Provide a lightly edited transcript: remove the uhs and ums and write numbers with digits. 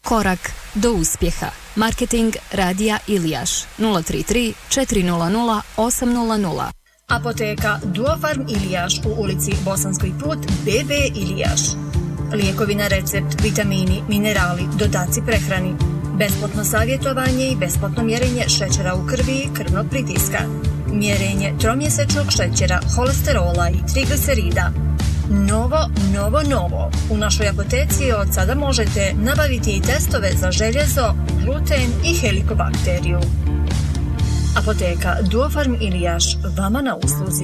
Korak do uspjeha. Marketing Radija Ilijaš 033 400 800. Apoteka Duofarm Ilijaš u ulici Bosanski put BB Ilijaš. Lijekovi na recept, vitamini, minerali, dodaci prehrani, besplatno savjetovanje i besplatno mjerenje šećera u krvi i krvnog pritiska, mjerenje tromjesečnog šećera, holesterola i triglicerida. Novo. U našoj apoteci od sada možete nabaviti i testove za željezo, gluten i helikobakteriju. Apoteka Duofarm Ilijaš, vama na usluzi.